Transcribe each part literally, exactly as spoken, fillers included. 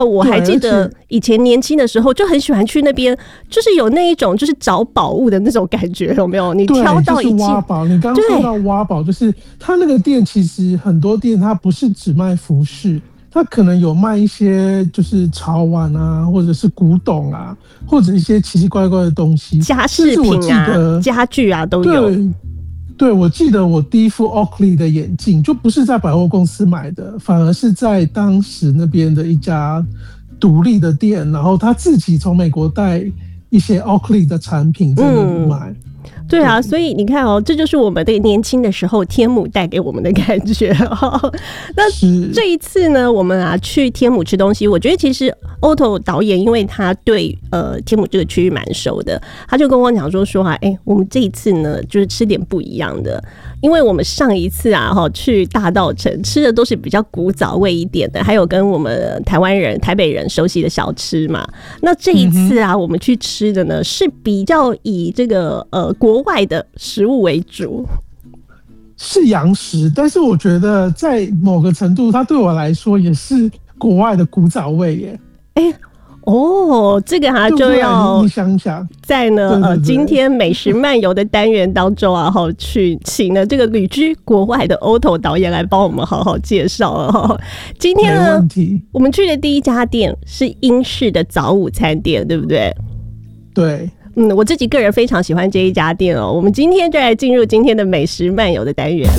我还记得以前年轻的时候就很喜欢去那边，就是有那一种就是找宝物的那种感觉，有没有？你挑到一件， 就是挖宝。你刚刚说到挖宝，就是他那个店其实很多店它不是只卖服饰，它可能有卖一些就是潮玩啊，或者是古董啊，或者一些奇奇怪怪的东西， 家饰品啊、家具啊都有。 对。对，我记得我第一副 Oakley 的眼镜就不是在百货公司买的，反而是在当时那边的一家独立的店，然后他自己从美国带一些 Oakley 的产品在那里买。嗯对啊，所以你看哦，这就是我们的年轻的时候天母带给我们的感觉哦。那这一次呢，我们啊去天母吃东西，我觉得其实 Otto 导演因为他对呃天母这个区域蛮熟的，他就跟我讲说说啊，哎、欸，我们这一次呢就是吃点不一样的，因为我们上一次啊哈去大稻埕吃的都是比较古早味一点的，还有跟我们台湾人、台北人熟悉的小吃嘛。那这一次啊，嗯、我们去吃的呢是比较以这个呃国外的食物为主， 是洋食，但是我觉得在某个程度，它对我来说也是国外的古早味耶。 哎、欸，哦，这个哈、啊、就要你想想， 在呢对对对呃今天美食漫游的单元当中啊，哈，去请了这个旅居国外的 Otto 导演来帮我们好好介绍了。今天呢，我们去的第一家店是英式的早午餐店，对不对？ 对。 嗯，我自己个人非常喜欢这一家店哦。我们今天就来进入今天的美食漫游的单元。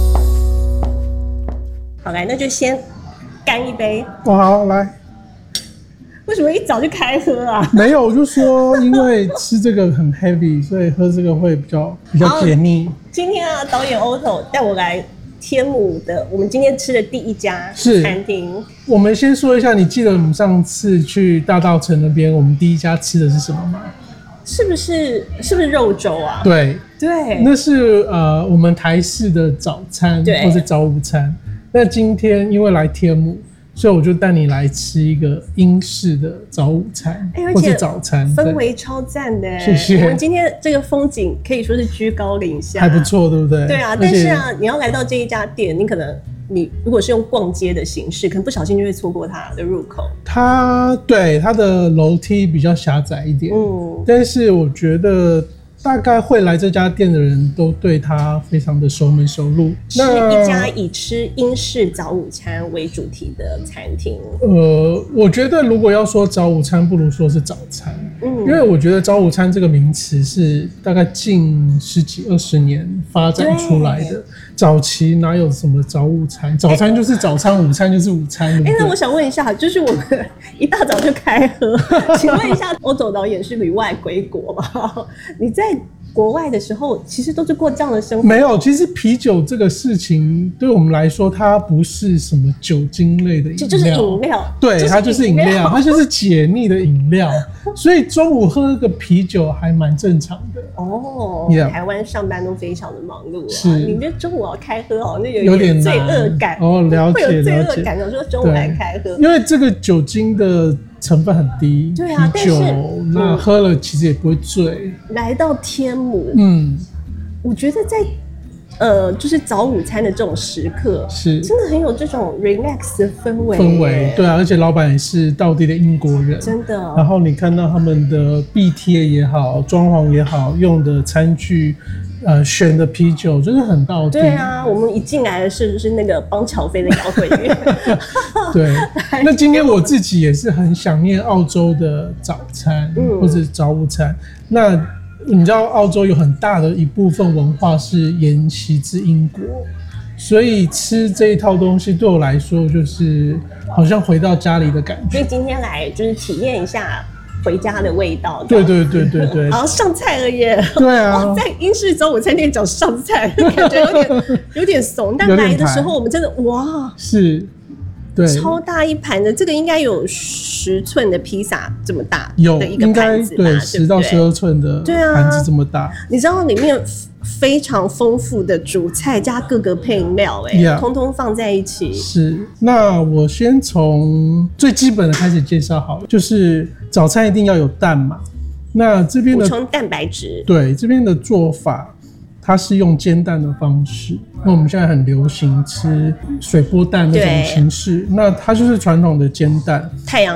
好，来，那就先干一杯。 哦，好，来。 为什么一早就开喝啊？ 没有，我就说因为吃这个很 heavy， 所以喝这个会比较比较解腻。 今天啊，导演 Otto 带我来天母的我们今天吃的第一家餐厅。 我们先说一下，你记得我们上次去大稻埕那边，我们第一家吃的是什么吗？ 是不是是不是肉粥啊？ 对对， 那是呃我们台式的早餐或是早午餐。那今天因为来天母，所以我就带你来吃一个英式的早午餐，欸、或是早餐， 氛围超赞的。 谢谢。 我们今天这个风景可以说是居高临下， 还不错，对不对？ 对啊，但是啊，你要来到这一家店，你可能。你如果是用逛街的形式，可能不小心就会错过它的入口。 它对它的楼梯比较狭窄一点，嗯，但是我觉得大概会来这家店的人都对它非常的熟门熟路。 是一家以吃英式早午餐为主题的餐厅。 呃，我觉得如果要说早午餐，不如说是早餐，嗯，因为我觉得早午餐这个名词是大概近十几二十年发展出来的。早期哪有什么早午餐？早餐就是早餐，午餐就是午餐。哎、 欸，那我想问一下，就是我们一大早就开喝，请问一下，Otto导演是旅外归国吗？你在国外的时候，其实都是过这样的生活？ 没有，其实啤酒这个事情对我们来说，它不是什么酒精类的饮料， 就是饮料。 对，它就是饮料，它就是解腻的饮料。所以中午喝个啤酒还蛮正常的。 哦， yeah. 台湾上班都非常的忙碌啊，是你觉得中午要开喝好像有点罪恶感哦，了解， 会有罪恶感，想说中午来开喝， 因为这个酒精的成分很低， 对啊， 啤酒那喝了其实也不会醉。 来到天母， 嗯， 我觉得在呃，就是早午餐的这种时刻， 是真的很有这种 relax 的氛围。 氛围，对啊，而且老板也是道地的英国人， 真的。 然后你看到他们的壁贴也好，装潢也好，用的餐具。呃，选的啤酒就是很道地。 对啊，我们一进来的是就是那个邦乔飞的摇滚乐。 对，那今天我自己也是很想念澳洲的早餐、嗯、或者早午餐。那你知道澳洲有很大的一部分文化是沿袭自英国，所以吃这一套东西对我来说就是好像回到家里的感觉。 所以今天来就是体验一下。回家的味道， 对对对对对， 然后上菜了耶！ 对啊， 哦、在英式早午餐店讲上菜，感觉有点有点怂。但来的时候，我们真的哇， 是，对， 超大一盘的，这个应该有十寸的披萨这么大有的一个盘子吧， 对，十到十二寸的盘子这么大。 啊、你知道里面非常丰富的主菜加各个配料，哎、yeah ，通通放在一起。 是，那我先从最基本的开始介绍好了，就是早餐一定要有蛋嘛。那这边的补充蛋白质， 对这边的做法， 它是用煎蛋的方式，因为我们现在很流行吃水波蛋那种形式，那它就是传统的煎蛋， 太阳